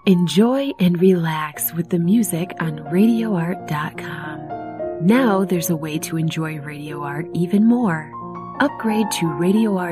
Enjoy and relax with the music on RadioArt.com. Now there's a way to enjoy Radio Art even more. Upgrade to Radio Art